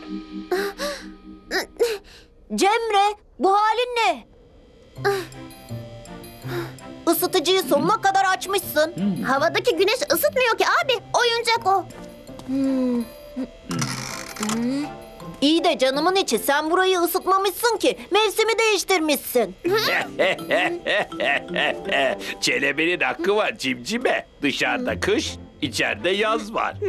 Cemre, bu halin ne? Isıtıcıyı sonuna kadar açmışsın. Havadaki güneş ısıtmıyor ki abi. Oyuncak o. İyi de canımın içi, sen burayı ısıtmamışsın ki. Mevsimi değiştirmişsin. Çelebi'nin hakkı var cimcime. Dışarıda kış, içeride yaz var.